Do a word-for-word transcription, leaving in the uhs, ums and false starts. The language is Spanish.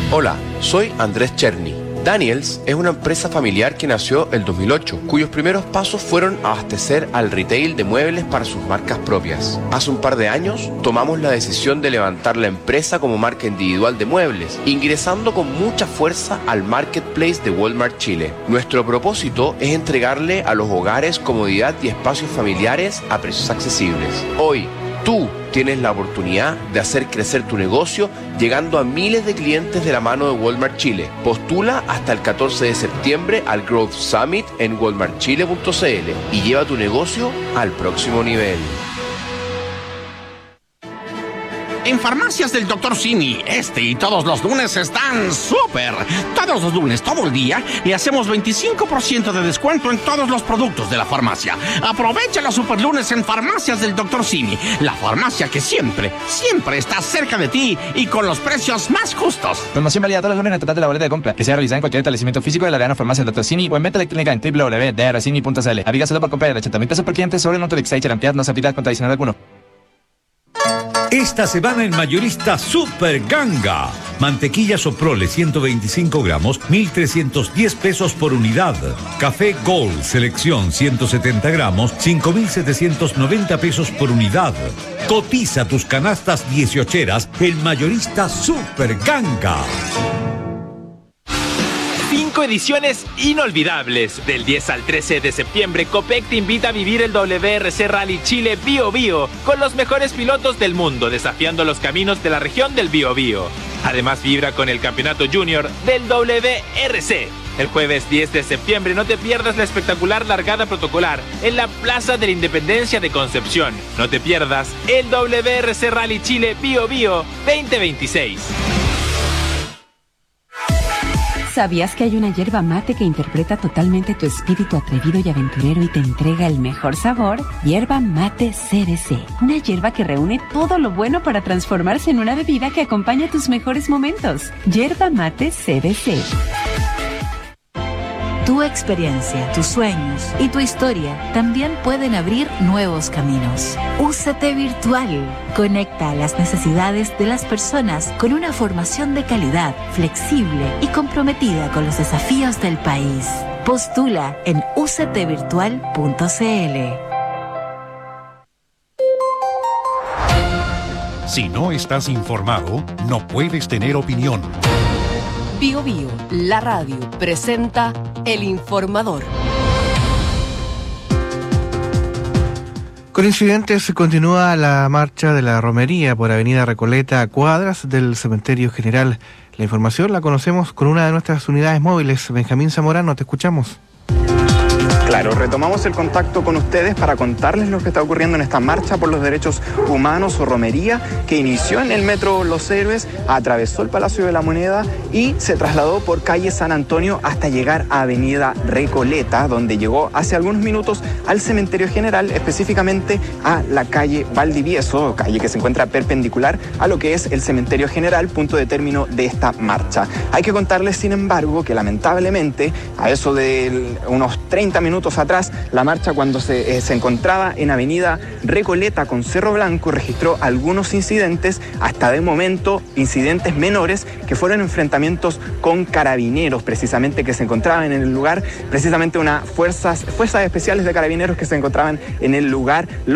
Hola, soy Andrés Cherny. Daniels es una empresa familiar que nació el dos mil ocho, cuyos primeros pasos fueron abastecer al retail de muebles para sus marcas propias. Hace un par de años tomamos la decisión de levantar la empresa como marca individual de muebles, ingresando con mucha fuerza al marketplace de Walmart Chile. Nuestro propósito es entregarle a los hogares comodidad y espacios familiares a precios accesibles. Hoy, tú tienes la oportunidad de hacer crecer tu negocio llegando a miles de clientes de la mano de Walmart Chile. Postula hasta el catorce de septiembre al Growth Summit en walmart chile punto c l y lleva tu negocio al próximo nivel. En Farmacias del doctor Simi, este y todos los lunes están súper. Todos los lunes, todo el día, le hacemos veinticinco por ciento de descuento en todos los productos de la farmacia. Aprovecha los super lunes en Farmacias del doctor Simi, la farmacia que siempre, siempre está cerca de ti y con los precios más justos. Promoción válida todos los lunes en el total de la boleta de compra, que sea realizada en cualquier establecimiento físico de la Arena Farmacia del doctor Simi o en venta electrónica en w w w punto d r simi punto c l. Aviga solo por compra de ochenta mil pesos por cliente sobre Noto Exchange, ampliar no se aplica con adicional alguno. Esta semana en Mayorista Super Ganga. Mantequilla Soprole ciento veinticinco gramos, mil trescientos diez pesos por unidad. Café Gold Selección ciento setenta gramos, cinco mil setecientos noventa pesos por unidad. Cotiza tus canastas dieciocheras en Mayorista Super Ganga. Cinco ediciones inolvidables. Del diez al trece de septiembre, Copec te invita a vivir el W R C Rally Chile Bío Bío con los mejores pilotos del mundo desafiando los caminos de la región del Bío Bío. Además, vibra con el campeonato junior del W R C. El jueves diez de septiembre no te pierdas la espectacular largada protocolar en la Plaza de la Independencia de Concepción. No te pierdas el W R C Rally Chile Bío Bío veinte veintiséis. ¿Sabías que hay una yerba mate que interpreta totalmente tu espíritu atrevido y aventurero y te entrega el mejor sabor? Yerba Mate C B C. Una yerba que reúne todo lo bueno para transformarse en una bebida que acompaña tus mejores momentos. Yerba Mate C B C. Tu experiencia, tus sueños y tu historia también pueden abrir nuevos caminos. U C T Virtual conecta las necesidades de las personas con una formación de calidad, flexible y comprometida con los desafíos del país. Postula en u c t virtual punto c l. Si no estás informado, no puedes tener opinión. Bío Bío, la radio, presenta El Informador. Con incidentes continúa la marcha de la romería por Avenida Recoleta a cuadras del Cementerio General. La información la conocemos con una de nuestras unidades móviles. Benjamín Zamorano, te escuchamos. Claro, retomamos el contacto con ustedes para contarles lo que está ocurriendo en esta marcha por los derechos humanos o romería que inició en el Metro Los Héroes, atravesó el Palacio de la Moneda y se trasladó por calle San Antonio hasta llegar a Avenida Recoleta, donde llegó hace algunos minutos al Cementerio General, específicamente a la calle Valdivieso, calle que se encuentra perpendicular a lo que es el Cementerio General, punto de término de esta marcha. Hay que contarles, sin embargo, que lamentablemente a eso de unos treinta minutos atrás, la marcha cuando se, eh, se encontraba en Avenida Recoleta con Cerro Blanco registró algunos incidentes, hasta de momento incidentes menores que fueron enfrentamientos con carabineros precisamente que se encontraban en el lugar, precisamente unas fuerzas, fuerzas especiales de carabineros que se encontraban en el lugar.